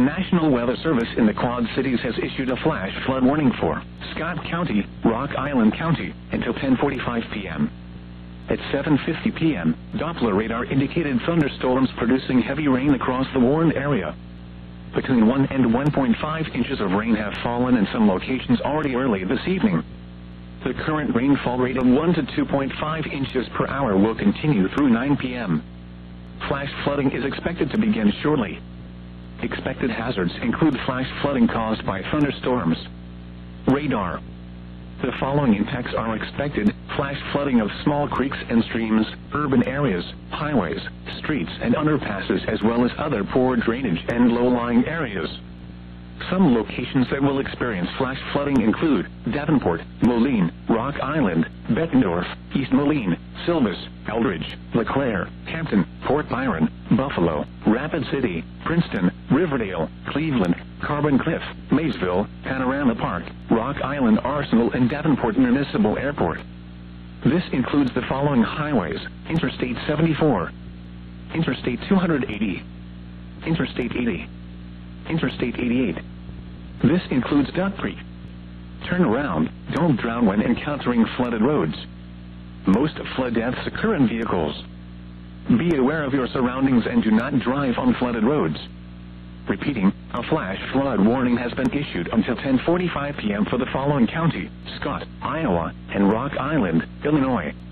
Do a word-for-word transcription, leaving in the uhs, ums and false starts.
National Weather Service in the Quad Cities has issued a flash flood warning for Scott County, Rock Island County, until ten forty-five p m At seven fifty p m, Doppler radar indicated thunderstorms producing heavy rain across the warned area. Between one and one point five inches of rain have fallen in some locations already early this evening. The current rainfall rate of one to two point five inches per hour will continue through nine p m Flash flooding is expected to begin shortly. Expected hazards include flash flooding caused by thunderstorms. Radar. The following impacts are expected: flash flooding of small creeks and streams, urban areas, highways, streets and underpasses, as well as other poor drainage and low-lying areas. Some locations that will experience flash flooding include Davenport, Moline, Rock Island, Bettendorf, East Moline, Silvis, Eldridge, LeClaire, Hampton, Port Byron, Buffalo, Rapid City, Princeton, Riverdale, Cleveland, Carbon Cliff, Maysville, Panorama Park, Rock Island Arsenal and Davenport Municipal Airport. This includes the following highways: Interstate seventy-four, Interstate two hundred eighty, Interstate eighty, Interstate eighty-eight. This includes Duck Creek. Turn around, don't drown when encountering flooded roads. Most flood deaths occur in vehicles. Be aware of your surroundings and do not drive on flooded roads. Repeating, a flash flood warning has been issued until ten forty-five p m for the following county: Scott, Iowa, and Rock Island, Illinois.